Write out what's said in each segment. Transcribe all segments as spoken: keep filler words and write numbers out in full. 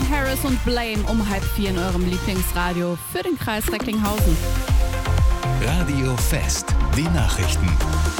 Harris und Blame um halb vier in eurem Lieblingsradio für den Kreis Recklinghausen. Radio Fest, die Nachrichten.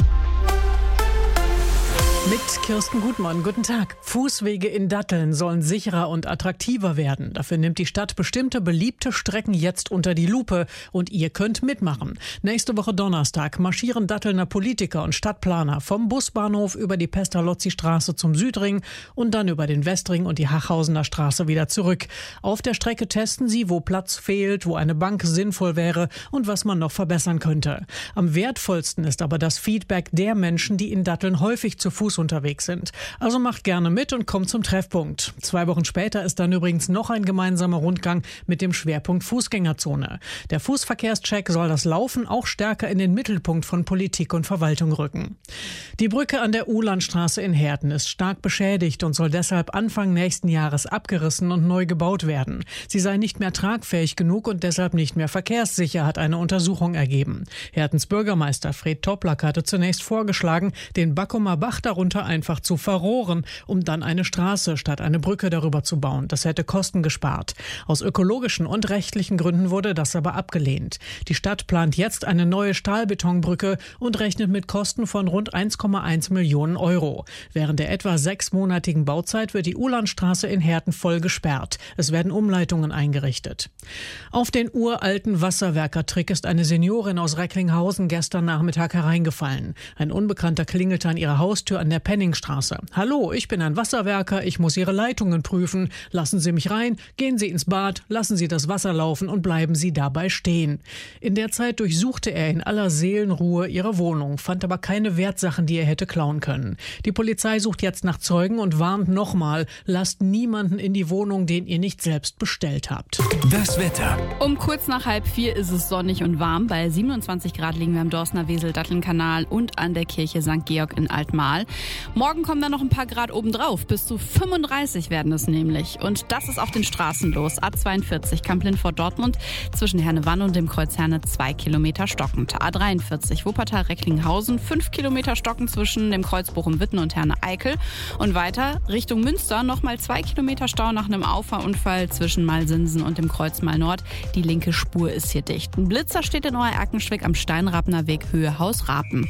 Mit Kirsten Gutmann, guten Tag. Fußwege in Datteln sollen sicherer und attraktiver werden. Dafür nimmt die Stadt bestimmte beliebte Strecken jetzt unter die Lupe und ihr könnt mitmachen. Nächste Woche Donnerstag marschieren Dattelner Politiker und Stadtplaner vom Busbahnhof über die Pestalozzi-Straße zum Südring und dann über den Westring und die Hachhausener Straße wieder zurück. Auf der Strecke testen sie, wo Platz fehlt, wo eine Bank sinnvoll wäre und was man noch verbessern könnte. Am wertvollsten ist aber das Feedback der Menschen, die in Datteln häufig zu Fuß unterwegs sind. Also macht gerne mit und kommt zum Treffpunkt. Zwei Wochen später ist dann übrigens noch ein gemeinsamer Rundgang mit dem Schwerpunkt Fußgängerzone. Der Fußverkehrscheck soll das Laufen auch stärker in den Mittelpunkt von Politik und Verwaltung rücken. Die Brücke an der Uhlandstraße in Herten ist stark beschädigt und soll deshalb Anfang nächsten Jahres abgerissen und neu gebaut werden. Sie sei nicht mehr tragfähig genug und deshalb nicht mehr verkehrssicher, hat eine Untersuchung ergeben. Hertens Bürgermeister Fred Toplack hatte zunächst vorgeschlagen, den Backumer Bach darunter einfach zu verrohren, um dann eine Straße statt eine Brücke darüber zu bauen. Das hätte Kosten gespart. Aus ökologischen und rechtlichen Gründen wurde das aber abgelehnt. Die Stadt plant jetzt eine neue Stahlbetonbrücke und rechnet mit Kosten von rund eins Komma eins Millionen Euro. Während der etwa sechsmonatigen Bauzeit wird die Uhlandstraße in Herten voll gesperrt. Es werden Umleitungen eingerichtet. Auf den uralten Wasserwerkertrick ist eine Seniorin aus Recklinghausen gestern Nachmittag hereingefallen. Ein Unbekannter klingelte an ihrer Haustür an der Penningstraße. Hallo, ich bin ein Wasserwerker, ich muss Ihre Leitungen prüfen. Lassen Sie mich rein, gehen Sie ins Bad, lassen Sie das Wasser laufen und bleiben Sie dabei stehen. In der Zeit durchsuchte er in aller Seelenruhe ihre Wohnung, fand aber keine Wertsachen, die er hätte klauen können. Die Polizei sucht jetzt nach Zeugen und warnt nochmal, lasst niemanden in die Wohnung, den ihr nicht selbst bestellt habt. Das Wetter. Um kurz nach halb vier ist es sonnig und warm. Bei siebenundzwanzig Grad liegen wir am Dorstner Wesel-Datteln-Kanal und an der Kirche Sankt Georg in Altmahl. Morgen kommen dann noch ein paar Grad obendrauf. Bis zu fünfunddreißig werden es nämlich. Und das ist auf den Straßen los. A zweiundvierzig Kamp-Lindfort-Dortmund zwischen Hernewanne und dem Kreuz Herne zwei Kilometer stockend. A dreiundvierzig Wuppertal-Recklinghausen fünf Kilometer stockend zwischen dem Kreuz Bochum-Witten und Herne-Eickel. Und weiter Richtung Münster nochmal zwei Kilometer Stau nach einem Auffahrunfall zwischen Malsinsen und dem Kreuz Malnord. Die linke Spur ist hier dicht. Ein Blitzer steht in Oer-Erkenschwick am Steinrappener Weg Höhe Haus Rapen.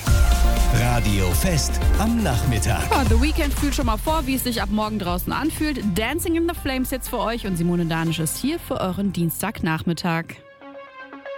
Radio Fest am Nachmittag. Ja, The Weeknd fühlt schon mal vor, wie es sich ab morgen draußen anfühlt. Dancing in the Flames jetzt für euch und Simone Danisch ist hier für euren Dienstagnachmittag.